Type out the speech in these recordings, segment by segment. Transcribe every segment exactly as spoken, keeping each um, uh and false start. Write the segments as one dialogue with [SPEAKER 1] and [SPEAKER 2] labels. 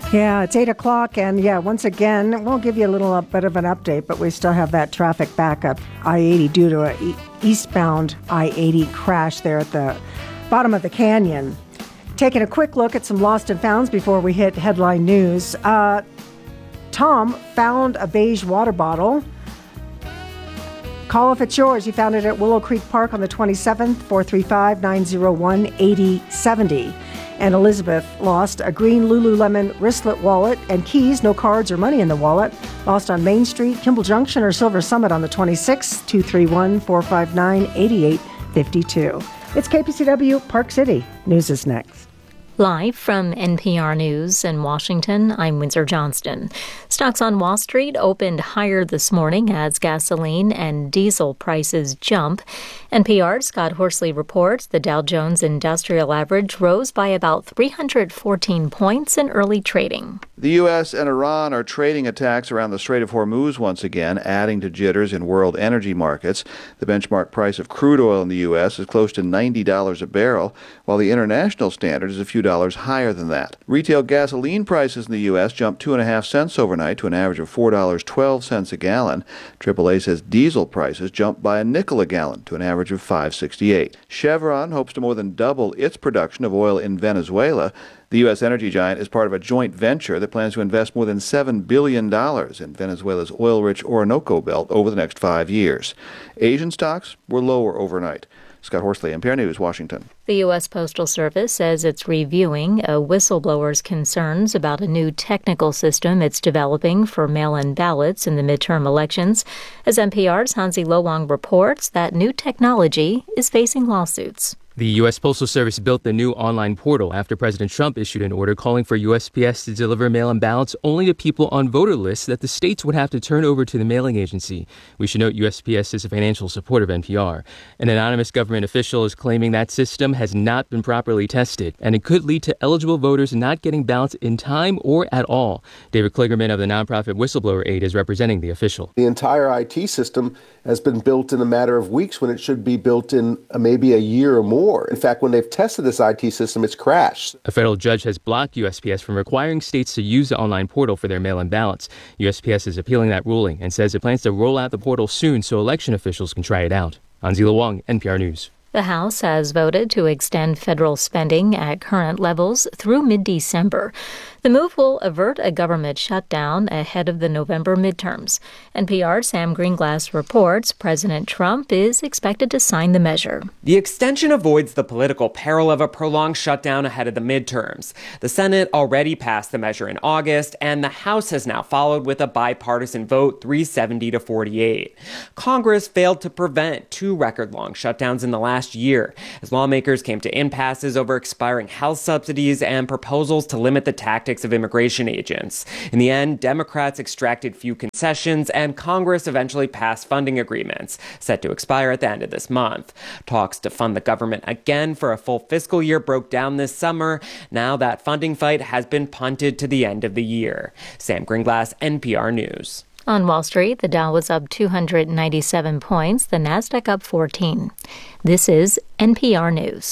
[SPEAKER 1] Yeah, it's eight o'clock, and yeah, once again, we'll give you a little uh, bit of an update, but we still have that traffic backup I eighty due to a e- eastbound I eighty crash there at the bottom of the canyon. Taking a quick look at some lost and founds before we hit headline news. Uh, Tom found a beige water bottle. Call if it's yours. You found it at Willow Creek Park on the twenty-seventh, four three five, nine oh one, eight oh seven oh. And Elizabeth lost a green Lululemon wristlet wallet and keys, no cards or money in the wallet. Lost on Main Street, Kimball Junction, or Silver Summit on the twenty-sixth, two three one, four five nine, eight eight five two. It's K P C W Park City. News is next.
[SPEAKER 2] Live from N P R News in Washington, I'm Windsor Johnston. Stocks on Wall Street opened higher this morning as gasoline and diesel prices jump. N P R's Scott Horsley reports the Dow Jones Industrial Average rose by about three hundred fourteen points in early trading.
[SPEAKER 3] The U S and Iran are trading attacks around the Strait of Hormuz once again, adding to jitters in world energy markets. The benchmark price of crude oil in the U S is close to ninety dollars a barrel, while the international standard is a few dollars higher than that. Retail gasoline prices in the U S jumped two and a half cents overnight to an average of four dollars and twelve cents a gallon. triple A says diesel prices jumped by a nickel a gallon to an average of five dollars and sixty-eight cents. Chevron hopes to more than double its production of oil in Venezuela. The U S energy giant is part of a joint venture that plans to invest more than seven billion dollars in Venezuela's oil-rich Orinoco Belt over the next five years. Asian stocks were lower overnight. Scott Horsley, N P R News, Washington.
[SPEAKER 2] The U S Postal Service says it's reviewing a whistleblower's concerns about a new technical system it's developing for mail-in ballots in the midterm elections. As N P R's Hansi Lowang reports, that new technology is facing lawsuits.
[SPEAKER 4] The U S Postal Service built the new online portal after President Trump issued an order calling for U S P S to deliver mail-in ballots only to people on voter lists that the states would have to turn over to the mailing agency. We should note U S P S is a financial supporter of N P R. An anonymous government official is claiming that system has not been properly tested, and it could lead to eligible voters not getting ballots in time or at all. David Kligerman of the nonprofit Whistleblower Aid is representing the official.
[SPEAKER 5] The entire I T system has been built in a matter of weeks when it should be built in maybe a year or more. In fact, when they've tested this I T system, it's crashed.
[SPEAKER 4] A federal judge has blocked U S P S from requiring states to use the online portal for their mail-in ballots. U S P S is appealing that ruling and says it plans to roll out the portal soon so election officials can try it out. Hansi Lowang, N P R News.
[SPEAKER 2] The House has voted to extend federal spending at current levels through mid-December. The move will avert a government shutdown ahead of the November midterms. N P R's Sam Greenglass reports President Trump is expected to sign the measure.
[SPEAKER 6] The extension avoids the political peril of a prolonged shutdown ahead of the midterms. The Senate already passed the measure in August, and the House has now followed with a bipartisan vote, three seventy to forty-eight. Congress failed to prevent two record-long shutdowns in the last year, as lawmakers came to impasses over expiring health subsidies and proposals to limit the tactics of immigration agents. In the end, Democrats extracted few concessions, and Congress eventually passed funding agreements, set to expire at the end of this month. Talks to fund the government again for a full fiscal year broke down this summer. Now that funding fight has been punted to the end of the year. Sam Greenglass, N P R News.
[SPEAKER 2] On Wall Street, the Dow was up two hundred ninety-seven points, the Nasdaq up fourteen. This is N P R News.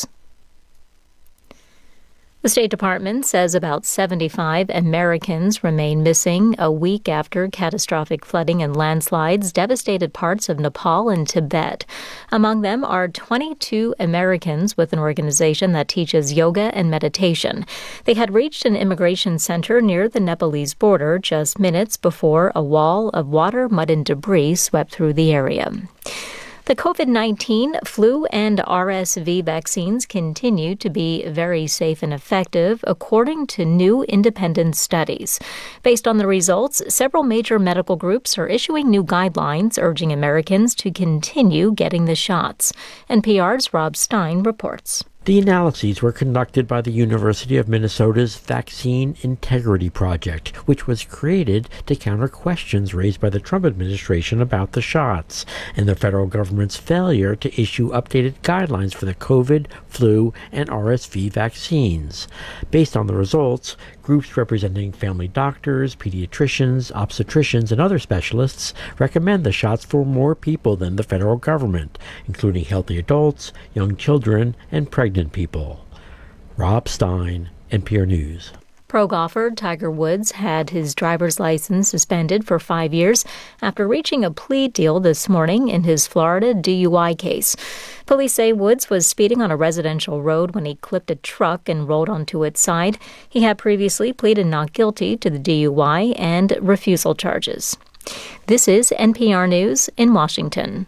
[SPEAKER 2] The State Department says about seventy-five Americans remain missing a week after catastrophic flooding and landslides devastated parts of Nepal and Tibet. Among them are twenty-two Americans with an organization that teaches yoga and meditation. They had reached an immigration center near the Nepalese border just minutes before a wall of water, mud, and debris swept through the area. The COVID nineteen, flu, and R S V vaccines continue to be very safe and effective, according to new independent studies. Based on the results, several major medical groups are issuing new guidelines urging Americans to continue getting the shots. N P R's Rob Stein reports.
[SPEAKER 7] The analyses were conducted by the University of Minnesota's Vaccine Integrity Project, which was created to counter questions raised by the Trump administration about the shots and the federal government's failure to issue updated guidelines for the COVID, flu, and R S V vaccines. Based on the results, groups representing family doctors, pediatricians, obstetricians, and other specialists recommend the shots for more people than the federal government, including healthy adults, young children, and pregnant people. Rob Stein, N P R News.
[SPEAKER 2] Pro golfer Tiger Woods had his driver's license suspended for five years after reaching a plea deal this morning in his Florida D U I case. Police say Woods was speeding on a residential road when he clipped a truck and rolled onto its side. He had previously pleaded not guilty to the D U I and refusal charges. This is N P R News in Washington.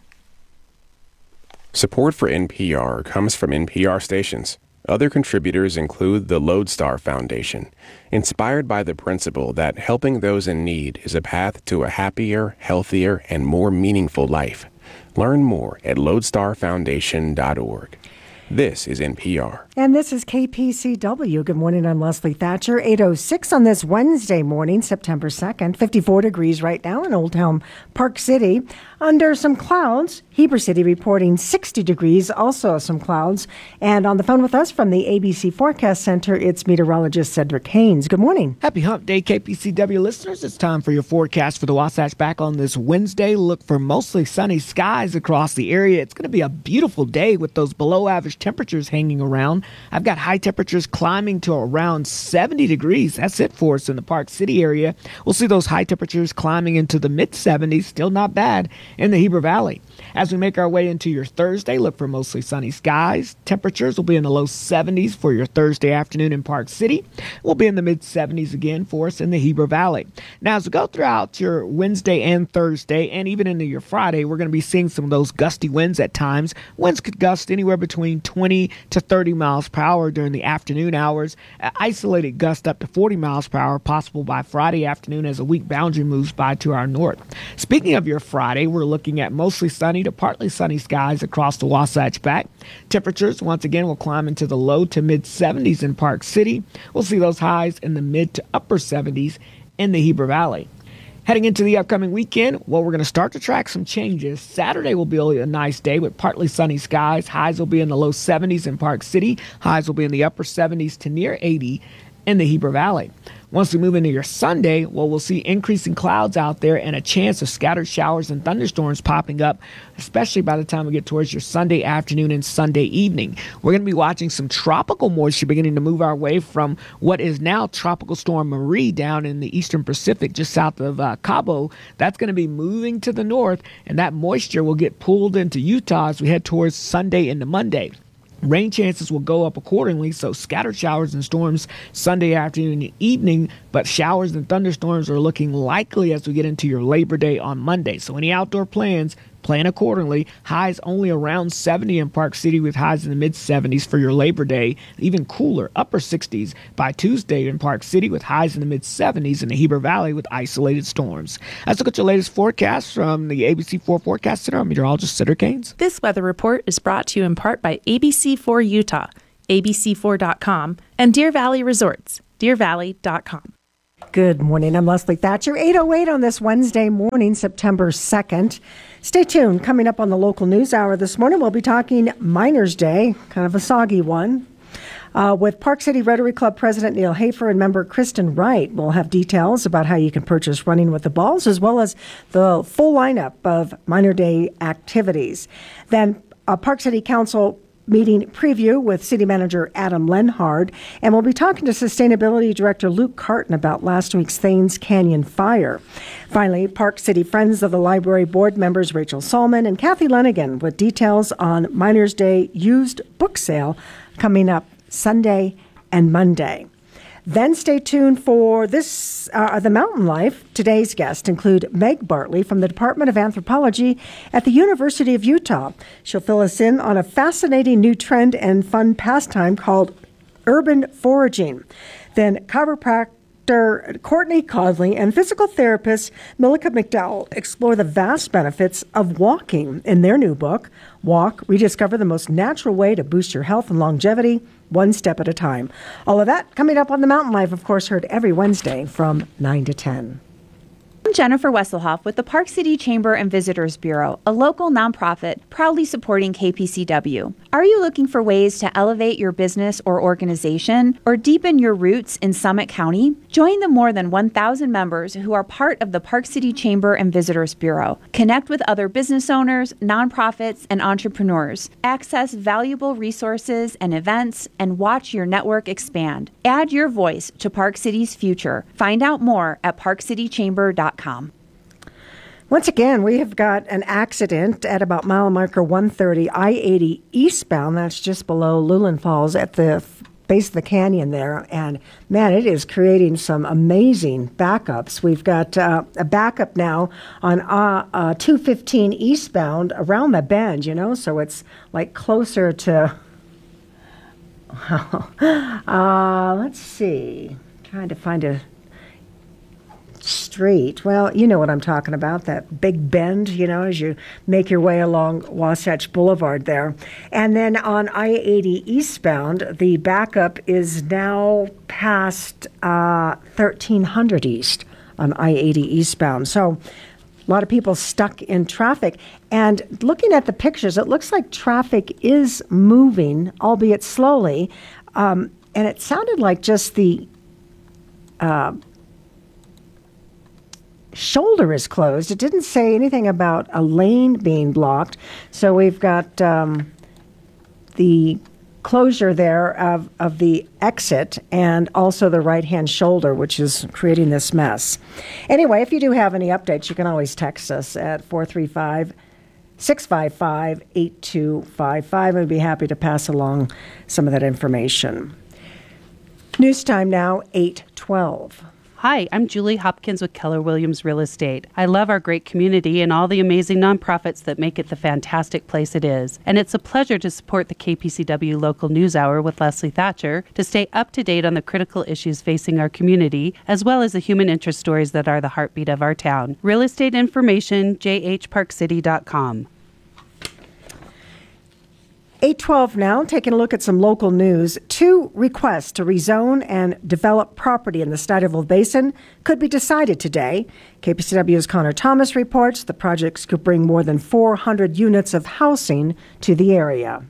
[SPEAKER 8] Support for N P R comes from N P R stations. Other contributors include the Lodestar Foundation, inspired by the principle that helping those in need is a path to a happier, healthier, and more meaningful life. Learn more at lodestar foundation dot org. This is N P R.
[SPEAKER 1] And this is K P C W. Good morning, I'm Leslie Thatcher. eight oh six on this Wednesday morning, September second. fifty-four degrees right now in Old Town Park City. Under some clouds, Heber City reporting sixty degrees, also some clouds. And on the phone with us from the A B C Forecast Center, it's meteorologist Cedric Haynes. Good morning.
[SPEAKER 9] Happy Hump Day, K P C W listeners. It's time for your forecast for the Wasatch back on this Wednesday. Look for mostly sunny skies across the area. It's going to be a beautiful day with those below average temperatures hanging around. I've got high temperatures climbing to around seventy degrees. That's it for us in the Park City area. We'll see those high temperatures climbing into the mid seventies, still not bad in the Heber Valley. As we make our way into your Thursday, look for mostly sunny skies. Temperatures will be in the low seventies for your Thursday afternoon in Park City. We'll be in the mid seventies again for us in the Heber Valley. Now, as we go throughout your Wednesday and Thursday, and even into your Friday, we're going to be seeing some of those gusty winds at times. Winds could gust anywhere between twenty to thirty miles per hour during the afternoon hours. Uh, isolated gust up to forty miles per hour possible by Friday afternoon as a weak boundary moves by to our north. Speaking of your Friday, we're looking at mostly sunny to partly sunny skies across the Wasatch back. Temperatures, once again, will climb into the low to mid seventies in Park City. We'll see those highs in the mid to upper seventies in the Heber Valley. Heading into the upcoming weekend, well, we're going to start to track some changes. Saturday will be a nice day with partly sunny skies. Highs will be in the low seventies in Park City. Highs will be in the upper seventies to near eighty in the Heber Valley. Once we move into your Sunday, well, we'll see increasing clouds out there and a chance of scattered showers and thunderstorms popping up, especially by the time we get towards your Sunday afternoon and Sunday evening. We're going to be watching some tropical moisture beginning to move our way from what is now Tropical Storm Marie down in the eastern Pacific just south of uh, Cabo. That's going to be moving to the north, and that moisture will get pulled into Utah as we head towards Sunday into Monday. Rain chances will go up accordingly, so scattered showers and storms Sunday afternoon and evening, but showers and thunderstorms are looking likely as we get into your Labor Day on Monday. So any outdoor plans, plan accordingly. Highs only around seventy in Park City with highs in the mid seventies for your Labor Day. Even cooler, upper sixties by Tuesday in Park City with highs in the mid seventies in the Heber Valley with isolated storms. Let's look at your latest forecast from the A B C four Forecast Center. I'm meteorologist Cedric Haynes.
[SPEAKER 10] This weather report is brought to you in part by A B C four Utah, A B C four dot com, and Deer Valley Resorts, deer valley dot com.
[SPEAKER 1] Good morning. I'm Leslie Thatcher. eight oh eight on this Wednesday morning, September second. Stay tuned. Coming up on the local news hour this morning, we'll be talking Miners' Day, kind of a soggy one, uh, with Park City Rotary Club President Neil Hafer and member Kristen Wright. We'll have details about how you can purchase Running with the Balls, as well as the full lineup of Miners' Day activities. Then uh, Park City Council meeting preview with City Manager Adam Lenhard, and we'll be talking to Sustainability Director Luke Carton about last week's Thames Canyon fire. Finally, Park City Friends of the Library Board members Rachel Solman and Kathy Lenigan with details on Miners' Day used book sale coming up Sunday and Monday. Then stay tuned for this, uh, The Mountain Life. Today's guests include Meg Bartley from the Department of Anthropology at the University of Utah. She'll fill us in on a fascinating new trend and fun pastime called urban foraging. Then chiropractor Courtney Codley and physical therapist Millica McDowell explore the vast benefits of walking in their new book, Walk, Rediscover the Most Natural Way to Boost Your Health and Longevity, One Step at a Time. All of that coming up on The Mountain Life, of course, heard every Wednesday from nine to ten.
[SPEAKER 11] I'm Jennifer Wesselhoff with the Park City Chamber and Visitors Bureau, a local nonprofit proudly supporting K P C W. Are you looking for ways to elevate your business or organization or deepen your roots in Summit County? Join the more than one thousand members who are part of the Park City Chamber and Visitors Bureau. Connect with other business owners, nonprofits, and entrepreneurs. Access valuable resources and events and watch your network expand. Add your voice to Park City's future. Find out more at park city chamber dot com.
[SPEAKER 1] Once again, we have got an accident at about mile marker one thirty, I eighty eastbound. That's just below Luling Falls at the base of the canyon there. And, man, it is creating some amazing backups. We've got uh, a backup now on uh, uh, two fifteen eastbound around the bend, you know, so it's like closer to, uh, let's see, trying to find a street. Well, you know what I'm talking about, that big bend, you know, as you make your way along Wasatch Boulevard there. And then on I eighty eastbound, the backup is now past uh, thirteen hundred east on I eighty eastbound. So a lot of people stuck in traffic. And looking at the pictures, it looks like traffic is moving, albeit slowly. Um, and it sounded like just the uh, shoulder is closed. It didn't say anything about a lane being blocked. So we've got um, the closure there of, of the exit and also the right-hand shoulder, which is creating this mess. Anyway, if you do have any updates, you can always text us at four three five, six five five, eight two five five. We'd be happy to pass along some of that information. News time now, eight twelve.
[SPEAKER 12] Hi, I'm Julie Hopkins with Keller Williams Real Estate. I love our great community and all the amazing nonprofits that make it the fantastic place it is. And it's a pleasure to support the K P C W Local News Hour with Leslie Thatcher to stay up to date on the critical issues facing our community, as well as the human interest stories that are the heartbeat of our town. Real estate information, j h park city dot com.
[SPEAKER 1] eight twelve now, taking a look at some local news. Two requests to rezone and develop property in the Stuyvesant Basin could be decided today. K P C W's Connor Thomas reports the projects could bring more than four hundred units of housing to the area.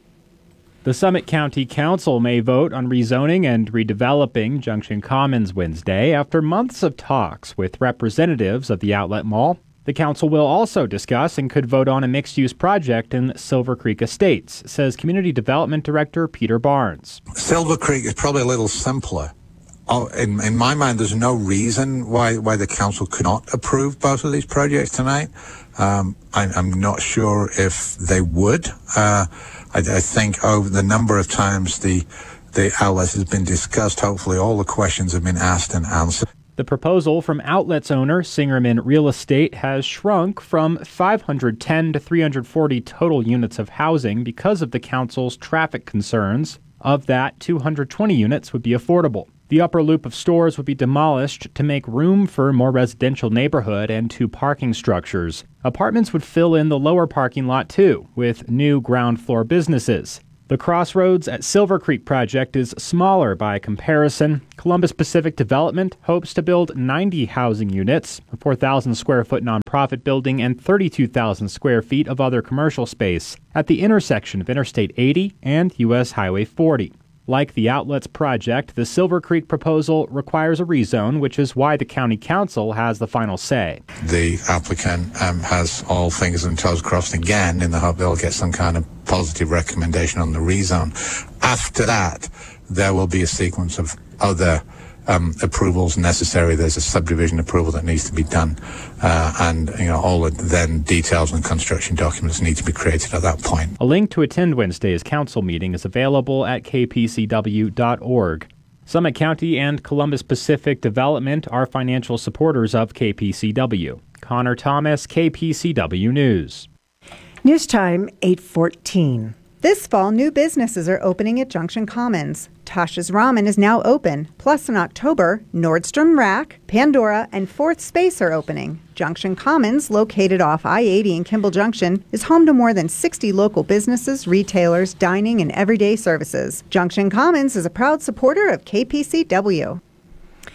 [SPEAKER 13] The Summit County Council may vote on rezoning and redeveloping Junction Commons Wednesday after months of talks with representatives of the Outlet Mall. The council will also discuss and could vote on a mixed-use project in Silver Creek Estates, says Community Development Director Peter Barnes.
[SPEAKER 14] Silver Creek is probably a little simpler. Oh, in, in my mind, there's no reason why, why the council could not approve both of these projects tonight. Um, I, I'm not sure if they would. Uh, I, I think over the number of times the, the outlets has been discussed, hopefully all the questions have been asked and answered.
[SPEAKER 13] The proposal from Outlets owner Singerman Real Estate has shrunk from five hundred ten to three hundred forty total units of housing because of the council's traffic concerns. Of that, two hundred twenty units would be affordable. The upper loop of stores would be demolished to make room for a more residential neighborhood and two parking structures. Apartments would fill in the lower parking lot too, with new ground floor businesses. The Crossroads at Silver Creek project is smaller by comparison. Columbus Pacific Development hopes to build ninety housing units, a four thousand square foot nonprofit building, and thirty-two thousand square feet of other commercial space at the intersection of Interstate eighty and U S Highway forty. Like the Outlets project, the Silver Creek proposal requires a rezone, which is why the county council has the final say.
[SPEAKER 14] The applicant um, has all fingers and toes crossed again in the hope they'll get some kind of positive recommendation on the rezone. After that, there will be a sequence of other um, approvals necessary. There's a subdivision approval that needs to be done, uh, and you know all the then details and construction documents need to be created at that point.
[SPEAKER 13] A link to attend Wednesday's council meeting is available at k p c w dot org. Summit County and Columbus Pacific Development are financial supporters of K P C W. Connor Thomas, K P C W News.
[SPEAKER 1] News time, eight fourteen.
[SPEAKER 15] This fall, new businesses are opening at Junction Commons. Tasha's Ramen is now open. Plus, in October, Nordstrom Rack, Pandora, and Fourth Space are opening. Junction Commons, located off I eighty in Kimball Junction, is home to more than sixty local businesses, retailers, dining, and everyday services. Junction Commons is a proud supporter of K P C W.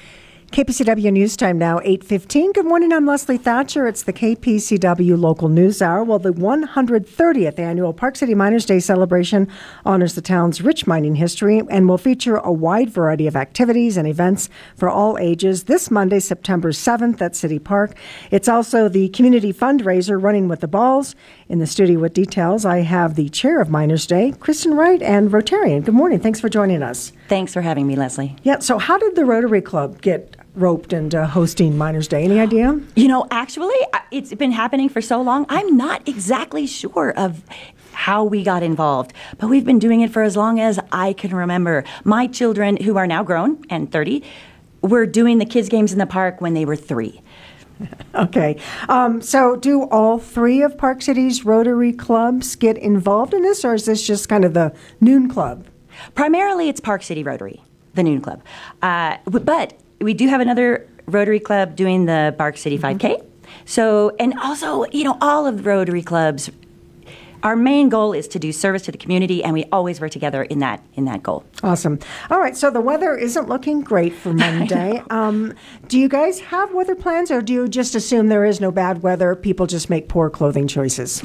[SPEAKER 1] K P C W News Time now, eight fifteen. Good morning, I'm Leslie Thatcher. It's the K P C W Local News Hour. Well, the one hundred thirtieth Annual Park City Miners Day celebration honors the town's rich mining history and will feature a wide variety of activities and events for all ages this Monday, September seventh at City Park. It's also the community fundraiser, Running with the Balls. In the studio with details, I have the chair of Miners Day, Kristen Wright, and Rotarian. Good morning. Thanks for joining us.
[SPEAKER 16] Thanks for having me, Leslie.
[SPEAKER 1] Yeah, so how did the Rotary Club get roped into hosting Miners Day? Any idea?
[SPEAKER 16] You know, actually, it's been happening for so long, I'm not exactly sure of how we got involved, but we've been doing it for as long as I can remember. My children, who are now grown and thirty, were doing the kids' games in the park when they were three.
[SPEAKER 1] Okay. Um, so do all three of Park City's Rotary clubs get involved in this, or is this just kind of the noon club?
[SPEAKER 16] Primarily, it's Park City Rotary, the noon club. Uh, but we do have another Rotary club doing the Park City five K. Mm-hmm. So, and also, you know, all of the Rotary clubs, our main goal is to do service to the community, and we always work together in that in that goal.
[SPEAKER 1] Awesome. All right, so the weather isn't looking great for Monday. um, do you guys have weather plans, or do you just assume there is no bad weather, people just make poor clothing choices?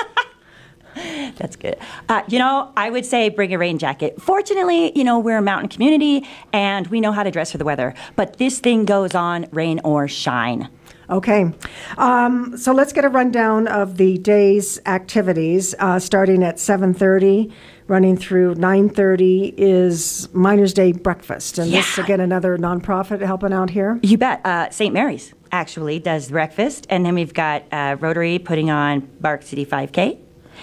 [SPEAKER 16] That's good. Uh, you know, I would say bring a rain jacket. Fortunately, you know, we're a mountain community, and we know how to dress for the weather. But this thing goes on, rain or shine.
[SPEAKER 1] Okay. Um, so let's get a rundown of the day's activities. Uh, starting at seven thirty, running through nine thirty is Miners Day breakfast. And
[SPEAKER 16] yeah.
[SPEAKER 1] this, again, another nonprofit helping out here?
[SPEAKER 16] You bet. Uh, Saint Mary's actually does breakfast. And then we've got uh, Rotary putting on Park City five K.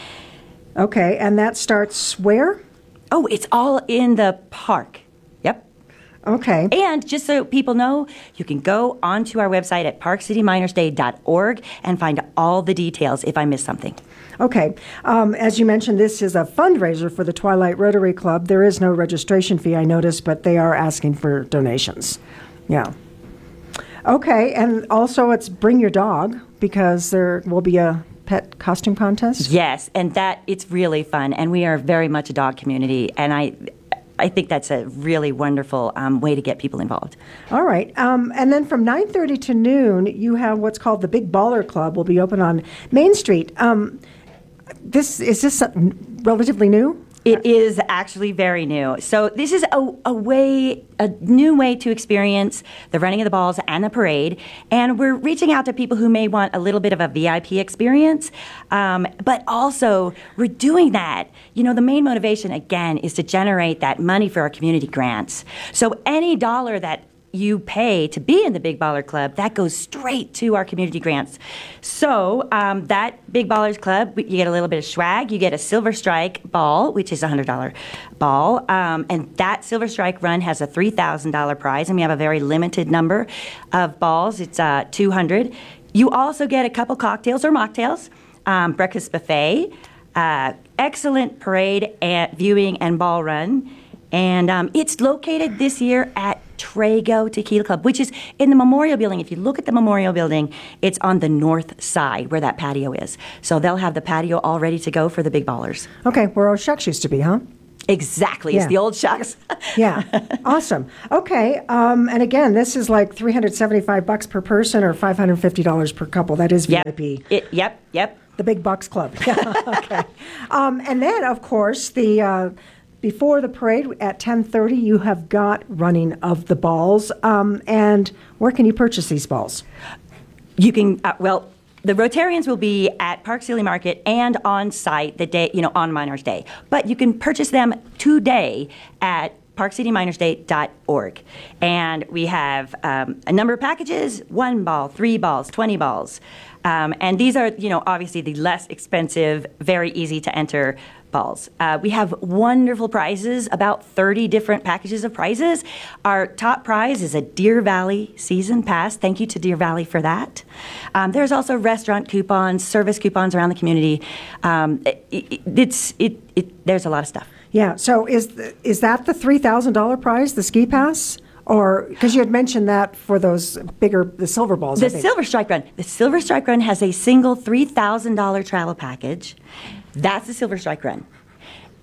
[SPEAKER 1] Okay. And that starts where?
[SPEAKER 16] Oh, it's all in the park. Yep.
[SPEAKER 1] Okay.
[SPEAKER 16] And just so people know, you can go onto our website at park city miners day dot org and find all the details if I missed something.
[SPEAKER 1] Okay. Um, as you mentioned, this is a fundraiser for the Twilight Rotary Club. There is no registration fee, I noticed, but they are asking for donations. Yeah. Okay. And also it's bring your dog, because there will be a pet costume contest?
[SPEAKER 16] Yes, and that it's really fun. And we are very much a dog community, and I I think that's a really wonderful um, way to get people involved.
[SPEAKER 1] All right. Um, and then from nine thirty to noon, you have what's called the Big Baller Club. Will be open on Main Street. Um, this is this relatively new?
[SPEAKER 16] It is actually very new. So this is a, a way, a new way to experience the running of the balls and the parade. And we're reaching out to people who may want a little bit of a V I P experience. Um, but also, we're doing that. You know, the main motivation, again, is to generate that money for our community grants. So any dollar that you pay to be in the Big Baller Club, that goes straight to our community grants. So um, that Big Ballers Club, you get a little bit of swag. You get a Silver Strike ball, which is a one hundred dollars ball. Um, and that Silver Strike run has a three thousand dollars prize, and we have a very limited number of balls. It's uh, two hundred. You also get a couple cocktails or mocktails, um, breakfast buffet, uh, excellent parade and viewing and ball run. And um, it's located this year at Trago Tequila Club, which is in the Memorial Building. If you look at the Memorial Building, it's on the north side where that patio is. So they'll have the patio all ready to go for the big ballers.
[SPEAKER 1] Okay, where our Shucks used to be, huh?
[SPEAKER 16] Exactly.
[SPEAKER 1] Yeah.
[SPEAKER 16] It's the old Shucks.
[SPEAKER 1] Yeah. Awesome. Okay. Um, and again, this is like three hundred seventy-five bucks per person or five hundred fifty dollars per couple. That is
[SPEAKER 16] yep.
[SPEAKER 1] V I P.
[SPEAKER 16] It, yep. Yep.
[SPEAKER 1] The Big Bucks Club. Yeah. Okay. Um, and then, of course, the... Uh, Before the parade at ten thirty, you have got running of the balls. Um, and where can you purchase these balls?
[SPEAKER 16] You can, uh, well, the Rotarians will be at Park City Market and on site the day, you know, on Miners Day. But you can purchase them today at park city miners day dot org. And we have um, a number of packages, one ball, three balls, twenty balls. Um, and these are, you know, obviously the less expensive, very easy to enter balls. Uh, we have wonderful prizes, about thirty different packages of prizes. Our top prize is a Deer Valley season pass. Thank you to Deer Valley for that. Um, there's also restaurant coupons, service coupons around the community. Um, it, it, it's it, it. There's a lot of stuff.
[SPEAKER 1] Yeah. So is the, is that the three thousand dollars prize, the ski pass? Or, because you had mentioned that for those bigger, the silver balls.
[SPEAKER 16] The Silver Strike Run. The Silver Strike Run has a single three thousand dollars travel package. That's the Silver Strike Run.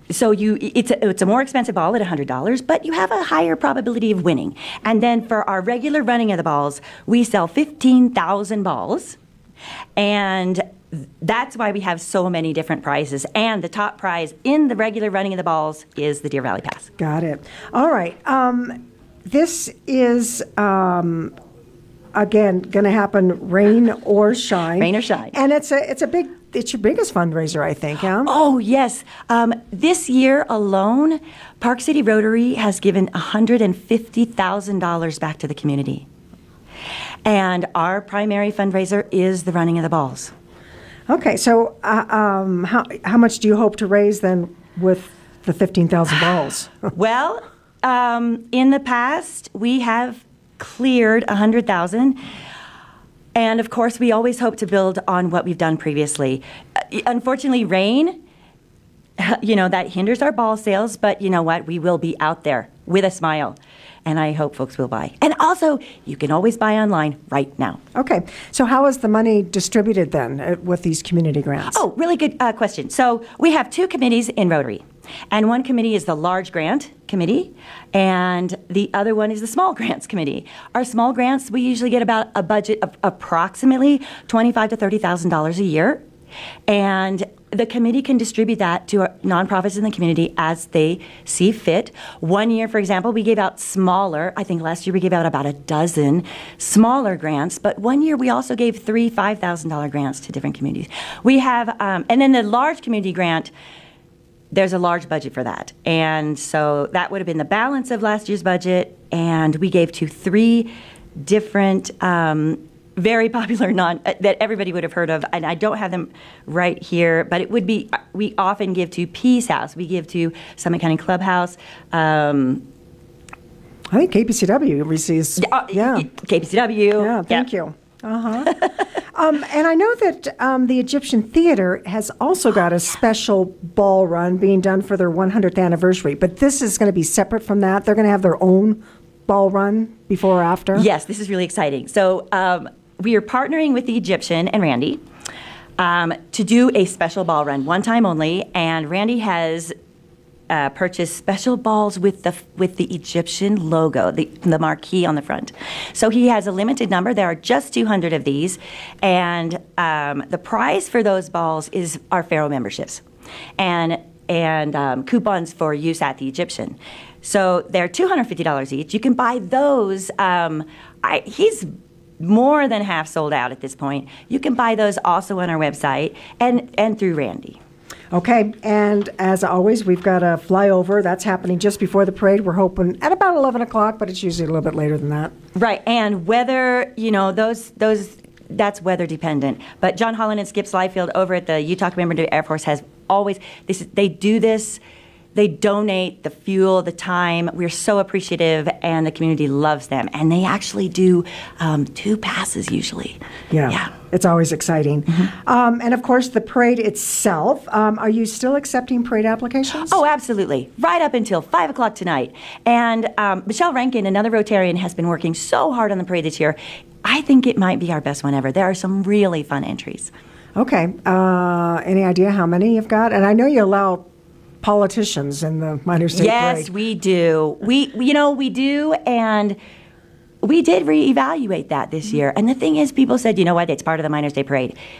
[SPEAKER 16] So you, it's a, it's a more expensive ball at one hundred dollars, but you have a higher probability of winning. And then for our regular running of the balls, we sell fifteen thousand balls, and that's why we have so many different prizes. And the top prize in the regular running of the balls is the Deer Valley Pass.
[SPEAKER 1] Got it. All right. Um, this is, um, again, going to happen rain or shine.
[SPEAKER 16] Rain or shine.
[SPEAKER 1] And it's a it's a big, it's your biggest fundraiser, I think, yeah?
[SPEAKER 16] Oh, yes. Um, this year alone, Park City Rotary has given one hundred fifty thousand dollars back to the community. And our primary fundraiser is the running of the balls.
[SPEAKER 1] Okay, so uh, um, how how much do you hope to raise then with the fifteen thousand balls?
[SPEAKER 16] Well, um, in the past, we have cleared one hundred thousand dollars. And of course, we always hope to build on what we've done previously. Uh, unfortunately, rain, you know, that hinders our ball sales, but you know what? We will be out there with a smile. And I hope folks will buy. And also, you can always buy online right now.
[SPEAKER 1] Okay. So how is the money distributed then uh, with these community grants?
[SPEAKER 16] Oh, really good uh, question. So we have two committees in Rotary. And one committee is the large grant committee, and the other one is the small grants committee. Our small grants, we usually get about a budget of approximately twenty-five thousand to thirty thousand dollars a year. And the committee can distribute that to nonprofits in the community as they see fit. One year, for example, we gave out smaller, I think last year we gave out about a dozen smaller grants, but one year we also gave three five thousand dollars grants to different communities. We have, um, and then the large community grant, there's a large budget for that. And so that would have been the balance of last year's budget, and we gave to three different um, very popular non uh, that everybody would have heard of, and I don't have them right here, but it would be, we often give to Peace House, we give to Summit County Clubhouse. Um,
[SPEAKER 1] I think K P C W receives,
[SPEAKER 16] uh,
[SPEAKER 1] yeah.
[SPEAKER 16] K P C W.
[SPEAKER 1] Yeah, thank
[SPEAKER 16] yeah.
[SPEAKER 1] you. Uh-huh. um, and I know that um, the Egyptian Theater has also got a special ball run being done for their one hundredth anniversary, but this is going to be separate from that. They're going to have their own ball run before or after?
[SPEAKER 16] Yes, this is really exciting. So um, we are partnering with the Egyptian and Randy um, to do a special ball run, one time only, and Randy has uh, purchased special balls with the with the Egyptian logo, the, the marquee on the front. So he has a limited number. There are just two hundred of these, and um, the prize for those balls is our Pharaoh memberships and and um, coupons for use at the Egyptian. So they're two hundred fifty dollars each. You can buy those. Um, I, he's more than half sold out at this point. You can buy those also on our website and, and through Randy.
[SPEAKER 1] Okay, and as always, we've got a flyover. That's happening just before the parade. We're hoping at about eleven o'clock, but it's usually a little bit later than that.
[SPEAKER 16] Right, and weather, you know, those those that's weather dependent. But John Holland and Skip Slyfield over at the Utah Commemorative Air Force has always, this, they do this. They donate the fuel, the time. We're so appreciative, and the community loves them. And they actually do um, two passes usually.
[SPEAKER 1] Yeah,
[SPEAKER 16] yeah.
[SPEAKER 1] It's always exciting. Mm-hmm. Um, and, of course, the parade itself. Um, are you still accepting parade applications?
[SPEAKER 16] Oh, absolutely. Right up until five o'clock tonight. And um, Michelle Rankin, another Rotarian, has been working so hard on the parade this year. I think it might be our best one ever. There are some really fun entries.
[SPEAKER 1] Okay. Uh, any idea how many you've got? And I know you allow politicians in the Miners Day
[SPEAKER 16] yes,
[SPEAKER 1] Parade.
[SPEAKER 16] Yes, we do. We, you know, we do, and we did reevaluate that this year. And the thing is, people said, you know what, it's part of the Miners Day Parade.